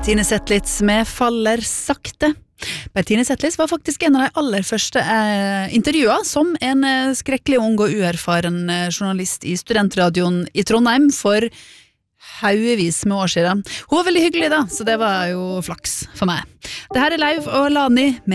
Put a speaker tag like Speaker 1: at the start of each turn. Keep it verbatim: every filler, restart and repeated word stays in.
Speaker 1: Bertine Zetlitz med Faller sakte. Bertine Zetlitz var faktisk en av de aller første eh, intervjuer som en eh, skrekkelig ung og uerfaren eh, journalist i studentradioen i Trondheim for haugevis med år siden. Hun var veldig hyggelig da, så det var jo flaks for meg. Det her er Leiv og Lani med